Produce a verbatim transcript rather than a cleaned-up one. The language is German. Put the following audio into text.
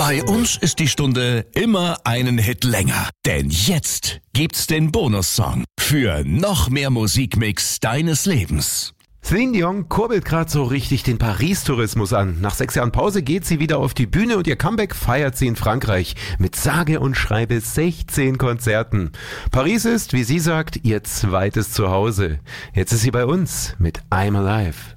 Bei uns ist die Stunde immer einen Hit länger. Denn jetzt gibt's den Bonussong für noch mehr Musikmix deines Lebens. Celine Dion kurbelt gerade so richtig den Paris-Tourismus an. Nach sechs Jahren Pause geht sie wieder auf die Bühne und ihr Comeback feiert sie in Frankreich mit sage und schreibe sechzehn Konzerten. Paris ist, wie sie sagt, ihr zweites Zuhause. Jetzt ist sie bei uns mit I'm Alive.